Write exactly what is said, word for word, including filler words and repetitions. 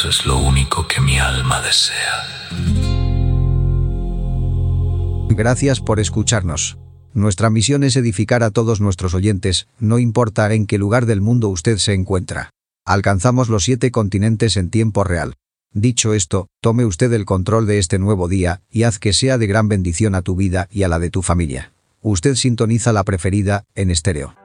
Eso es lo único que mi alma desea. Gracias por escucharnos. Nuestra misión es edificar a todos nuestros oyentes, no importa en qué lugar del mundo usted se encuentra. Alcanzamos los siete continentes en tiempo real. Dicho esto, tome usted el control de este nuevo día y haz que sea de gran bendición a tu vida y a la de tu familia. Usted sintoniza La Preferida, en estéreo.